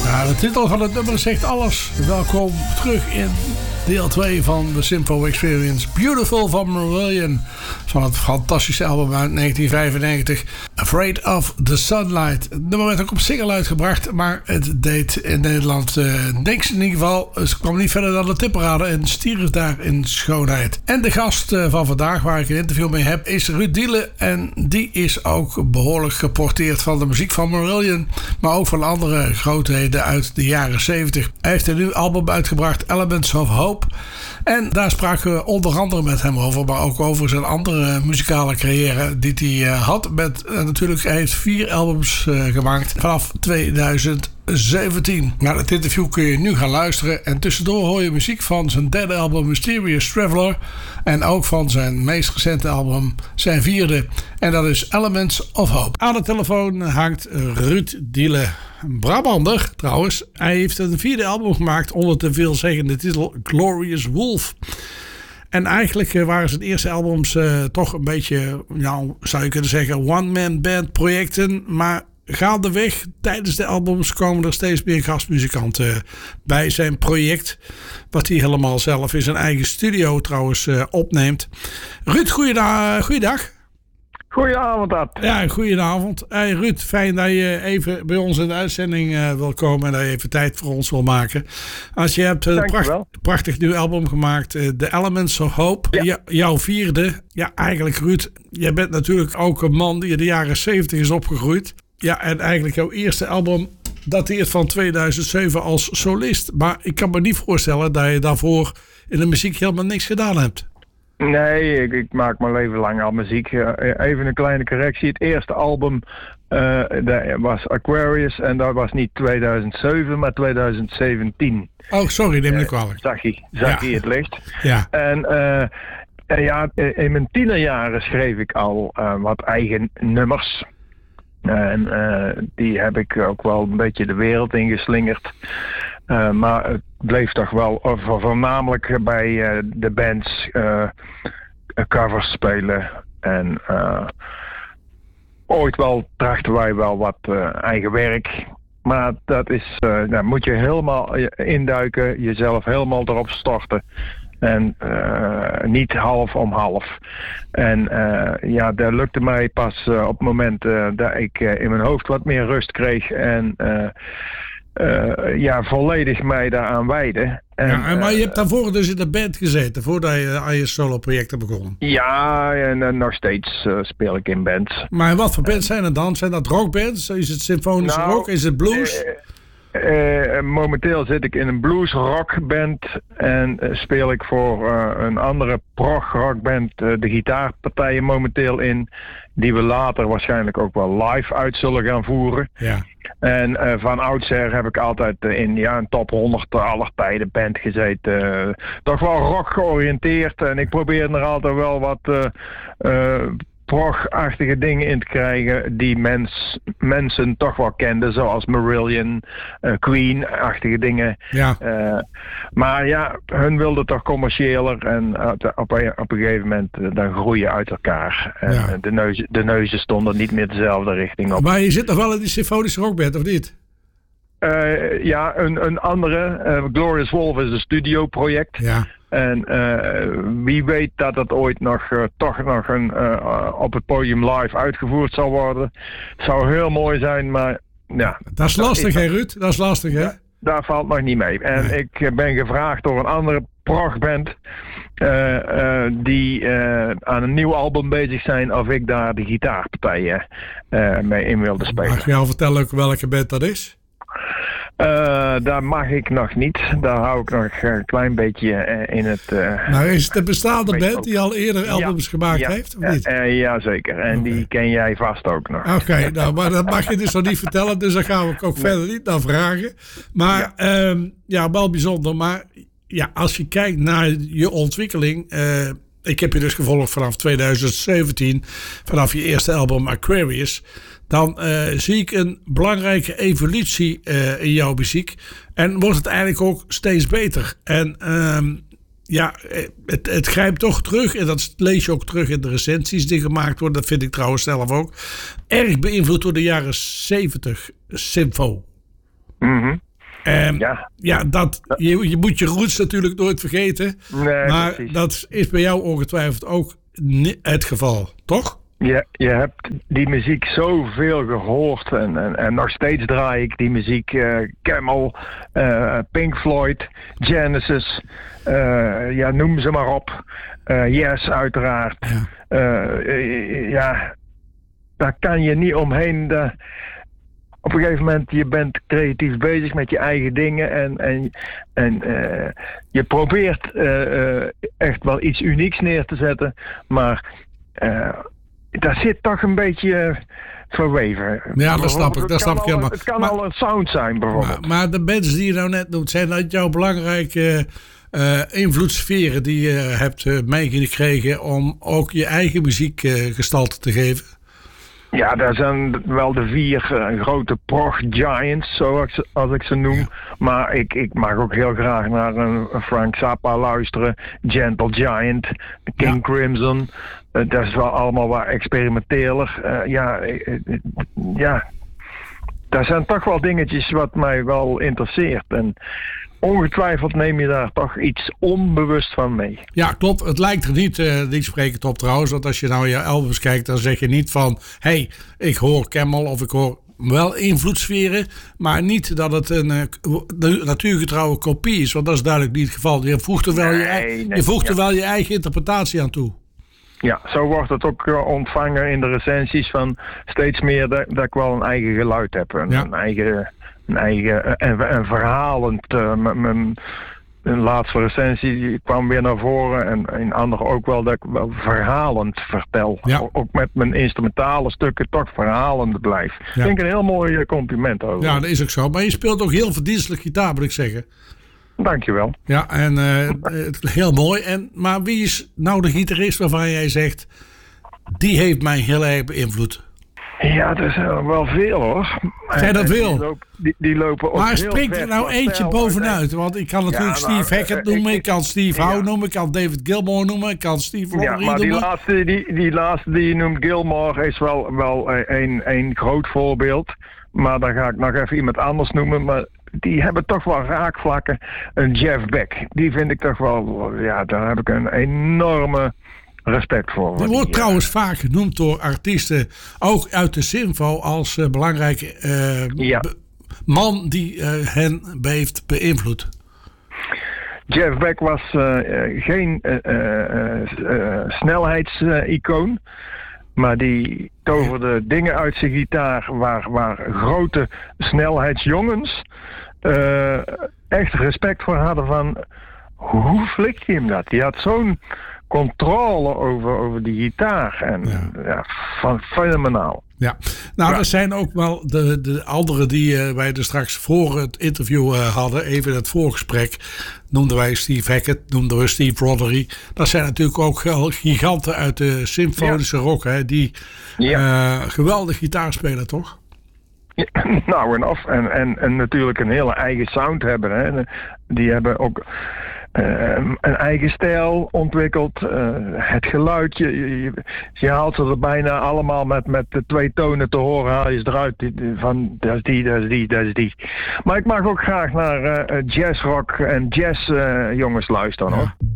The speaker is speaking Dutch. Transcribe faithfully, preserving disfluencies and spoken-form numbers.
Ja, de titel van het nummer zegt alles. Welkom terug in deel twee van de Symfo Experience. Beautiful van Marillion. Van het fantastische album uit negentien vijfennegentig. Afraid of the Sunlight. Het nummer werd ook op single uitgebracht. Maar het deed in Nederland uh, niks in ieder geval. Het kwam niet verder dan de tipparade. En stierf daar in schoonheid. En de gast uh, van vandaag waar ik een interview mee heb is Ruud Diele. En die is ook behoorlijk geporteerd van de muziek van Marillion. Maar ook van andere grootheden uit de jaren zeventig. Hij heeft een nieuw album uitgebracht. Elements of Hope. En daar spraken we onder andere met hem over, maar ook over zijn andere muzikale carrière die hij uh, had. Met, uh, natuurlijk, hij heeft vier albums uh, gemaakt vanaf tweeduizend zeventien. Naar het interview kun je nu gaan luisteren. En tussendoor hoor je muziek van zijn derde album Mysterious Traveler. En ook van zijn meest recente album, zijn vierde. En dat is Elements of Hope. Aan de telefoon hangt Ruud Diele. Brabander trouwens. Hij heeft een vierde album gemaakt onder de veelzeggende titel Glorious Wolf. En eigenlijk waren zijn eerste albums uh, toch een beetje, nou, zou je kunnen zeggen, one-man band projecten. Maar gaandeweg, tijdens de albums, komen er steeds meer gastmuzikanten bij zijn project. Wat hij helemaal zelf in zijn eigen studio trouwens uh, opneemt. Ruud, goeiedag. goeiedag. Goedenavond, Ad. Ja, goedenavond. Hey Ruud, fijn dat je even bij ons in de uitzending uh, wil komen en dat je even tijd voor ons wil maken. Als je hebt een pracht, prachtig nieuw album gemaakt, uh, The Elements of Hope, ja. J- jouw vierde. Ja, eigenlijk Ruud, jij bent natuurlijk ook een man die in de jaren zeventig is opgegroeid. Ja, en eigenlijk jouw eerste album dateert van tweeduizend zeven als solist. Maar ik kan me niet voorstellen dat je daarvoor in de muziek helemaal niks gedaan hebt. Nee, ik, ik maak mijn leven lang al muziek. Uh, even een kleine correctie. Het eerste album uh, dat was Aquarius en dat was niet tweeduizend zeven, maar tweeduizend zeventien. Oh, sorry, neem me niet kwalijk. Uh, zag je, zag je ja. Het licht. Ja. En uh, uh, ja, in mijn tienerjaren schreef ik al uh, wat eigen nummers. En uh, die heb ik ook wel een beetje de wereld ingeslingerd. Uh, maar het bleef toch wel uh, voornamelijk bij uh, de bands uh, covers spelen. En uh, ooit wel trachten wij wel wat uh, eigen werk. Maar dat is, uh, daar moet je helemaal induiken, jezelf helemaal erop storten. En uh, niet half om half. En uh, ja, dat lukte mij pas uh, op het moment uh, dat ik uh, in mijn hoofd wat meer rust kreeg. En uh, uh, ja, volledig mij daaraan wijden. En, ja, maar je hebt daarvoor dus in de band gezeten, voordat je aan je solo-projecten begon. Ja, en uh, nog steeds uh, speel ik in bands. Maar wat voor bands zijn er dan? Zijn dat rockbands? Is het symfonische nou, rock? Is het blues? Uh, Uh, momenteel zit ik in een blues rockband en uh, speel ik voor uh, een andere prog rockband uh, de gitaarpartijen momenteel in, die we later waarschijnlijk ook wel live uit zullen gaan voeren. Ja. En uh, van oudsher heb ik altijd uh, in ja, een top honderd aller tijden band gezeten. Uh, toch wel rock georiënteerd en ik probeer er altijd wel wat Uh, uh, prog-achtige dingen in te krijgen die mens, mensen toch wel kenden, zoals Marillion, uh, Queen-achtige dingen. Ja. Uh, maar ja, hun wilden toch commerciëler en uh, op, een, op een gegeven moment uh, dan groeien uit elkaar. En ja. de, neuzen, de neuzen stonden niet meer dezelfde richting op. Maar je zit nog wel in die symfonische rockband, of niet? Uh, ja, een, een andere. Uh, Glorious Wolf is een studioproject. Ja. En uh, wie weet dat het ooit nog uh, toch nog een, uh, op het podium live uitgevoerd zal worden. Het zou heel mooi zijn, maar ja. Dat is lastig, hè Ruud? Dat is lastig, hè? Ja, daar valt nog niet mee. En nee. Ik ben gevraagd door een andere progband uh, uh, die uh, aan een nieuw album bezig zijn of ik daar de gitaarpartijen uh, mee in wilde spelen. Mag je al vertellen welke band dat is? Uh, daar mag ik nog niet. Daar hou ik nog een klein beetje uh, in het... Uh, nou, is het een bestaande band die al eerder albums ja, gemaakt ja, heeft, of niet? Uh, uh, ja, zeker. En okay. Die ken jij vast ook nog. Oké, okay, nou, maar dat mag je dus nog niet vertellen. Dus daar gaan we ook nee. verder niet naar vragen. Maar ja, um, ja wel bijzonder. Maar ja, als je kijkt naar je ontwikkeling... Uh, ik heb je dus gevolgd vanaf tweeduizend zeventien. Vanaf je eerste album Aquarius... dan uh, zie ik een belangrijke evolutie uh, in jouw muziek. En wordt het eigenlijk ook steeds beter. En um, ja, het, het grijpt toch terug. En dat lees je ook terug in de recensies die gemaakt worden. Dat vind ik trouwens zelf ook. Erg beïnvloed door de jaren zeventig Symfo. Mm-hmm. En ja, ja dat, je, je moet je roots natuurlijk nooit vergeten. Nee, maar precies. Dat is bij jou ongetwijfeld ook het geval, toch? Je, je hebt die muziek zoveel gehoord en, en, en nog steeds draai ik die muziek. Uh, Camel, uh, Pink Floyd, Genesis, uh, ja, noem ze maar op. Uh, Yes, uiteraard. Ja. Uh, uh, ja, daar kan je niet omheen. De, op een gegeven moment, je bent creatief bezig met je eigen dingen en, en, en uh, je probeert uh, uh, echt wel iets unieks neer te zetten, maar uh, daar zit toch een beetje verweven. Ja, dat snap ik. Dat snap ik helemaal. Het kan maar, al een sound zijn, bijvoorbeeld. Maar, maar de bands die je nou net noemt, zijn dat jouw belangrijke uh, invloedssferen die je hebt uh, meegekregen om ook je eigen muziek uh, gestalte te geven? Ja, daar zijn wel de vier uh, grote prog giants, zoals als ik ze noem. Ja. Maar ik, ik mag ook heel graag naar een Frank Zappa luisteren. Gentle Giant, King ja. Crimson. Uh, dat is wel allemaal wat experimenteler. Uh, ja, uh, uh, ja, daar zijn toch wel dingetjes wat mij wel interesseert. En ongetwijfeld neem je daar toch iets onbewust van mee. Ja, klopt. Het lijkt er niet, uh, niet sprekend op trouwens. Want als je nou je albums kijkt, dan zeg je niet van... hé, hey, ik hoor Camel of ik hoor wel invloedssferen. Maar niet dat het een uh, natuurgetrouwe kopie is. Want dat is duidelijk niet het geval. Je voegt er wel, nee, je, nee, je, voegt ja. er wel je eigen interpretatie aan toe. Ja, zo wordt het ook uh, ontvangen in de recensies van steeds meer dat, dat ik wel een eigen geluid heb. Een, ja. een eigen... Een eigen en, en verhalend. Uh, mijn, mijn laatste recensie kwam weer naar voren. En in andere ook wel dat ik wel verhalend vertel. Ja. Ook met mijn instrumentale stukken toch verhalend blijf. Ja. Ik denk een heel mooi compliment over. Ja, dat is ook zo. Maar je speelt ook heel verdienstelijk gitaar, moet ik zeggen. Dankjewel. Ja, en uh, heel mooi. En, maar wie is nou de gitarist waarvan jij zegt... die heeft mij heel erg beïnvloed? Ja, er zijn wel veel hoor. Zijn dat veel? Die, loop, die, die lopen ook maar springt er nou eentje bovenuit? Want ik kan natuurlijk ja, nou, Steve Hackett noemen, ik kan Steve Howe ja. noemen, ik kan David Gilmour noemen, ik kan Steve Lowry noemen. Ja, maar die laatste, die, die laatste die je noemt, Gilmour, is wel, wel een, een groot voorbeeld. Maar dan ga ik nog even iemand anders noemen. Maar die hebben toch wel raakvlakken. Een Jeff Beck, die vind ik toch wel, ja, daar heb ik een enorme... respect voor. Die wordt trouwens uh, vaak genoemd door artiesten, ook uit de Simfo, als uh, belangrijke uh, ja. be- man die uh, hen heeft beïnvloed. Jeff Beck was uh, geen uh, uh, uh, snelheidsicoon, maar die toverde dingen uit zijn gitaar waar, waar grote snelheidsjongens uh, echt respect voor hadden van hoe flikt hij hem dat? Die had zo'n controle over, over die gitaar. En ja, ja van, fenomenaal. Ja, nou, ja. Er zijn ook wel de, de anderen die uh, wij er straks voor het interview uh, hadden, even het voorgesprek, noemden wij Steve Hackett, noemden we Steve Rothery. Dat zijn natuurlijk ook wel giganten uit de symfonische ja. rock, hè, die ja. uh, geweldig gitaar spelen, toch? Ja, nou en af. En, en, en natuurlijk een hele eigen sound hebben. Hè. Die hebben ook... Uh, een eigen stijl ontwikkeld, uh, het geluid, je, je, je haalt ze er bijna allemaal met, met de twee tonen te horen, haal je ze eruit van dat is die, dat is die, dat is die. Maar ik mag ook graag naar uh, jazzrock en jazz uh, jongens luisteren hoor. Ja.